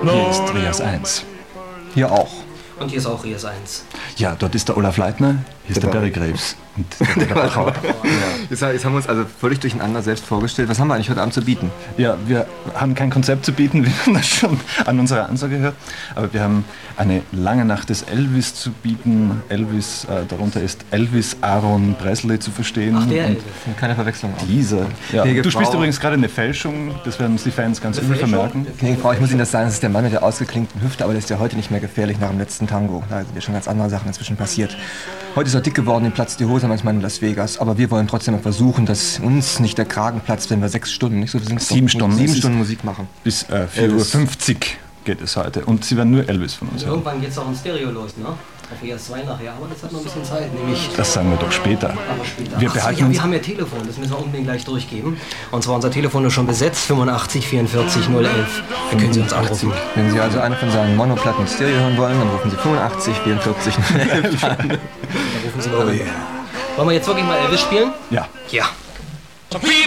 Hier ist Rias 1. Hier auch. Und hier ist auch Rias 1. Ja, dort ist der Olaf Leitner, hier ist der Barry Graves. Und der Bachauer. Jetzt haben wir uns also völlig durcheinander selbst vorgestellt. Was haben wir eigentlich heute Abend zu bieten? Ja, wir haben kein Konzept zu bieten, wir haben das schon an unserer Ansage gehört. Aber wir haben eine lange Nacht des Elvis zu bieten. Elvis, darunter ist Elvis Aaron Presley zu verstehen. Ach, der Elvis. Keine Verwechslung. Dieser. Ja. Gnädige Du spielst Frau. übrigens gerade eine Fälschung, das werden uns die Fans ganz übel vermerken. Gnädige Frau, ich muss Ihnen das sagen, das ist der Mann mit der ausgeklinkten Hüfte, aber der ist ja heute nicht mehr gefährlich nach dem letzten Tango. Da sind ja schon ganz andere Sachen inzwischen passiert. Heute ist er dick geworden, ihm platzt die Hose manchmal in Las Vegas, aber wir wollen trotzdem versuchen, dass uns nicht der Kragen platzt, wenn wir 6 Stunden, nicht so viel sind es 7 Stunden. 7 Stunden Musik machen. Bis 4:50 Uhr geht es heute. Und Sie werden nur Elvis von uns hören. Irgendwann geht es auch in Stereo los, ne? Auf Rias 2 nachher, aber das hat noch ein bisschen Zeit, nämlich... Das sagen wir doch später. Aber später. Wir Ach so, behalten ja, uns. wir haben ja Telefon, das müssen wir unbedingt gleich durchgeben. Und zwar unser Telefon ist schon besetzt, 85 44 011. Da können Sie uns anrufen. Wenn Sie also eine von seinen Monoplatten Stereo hören wollen, dann rufen Sie 85 44 011 an. Da rufen Sie mal an. Wollen wir jetzt wirklich mal Elvis spielen? Ja. Ja.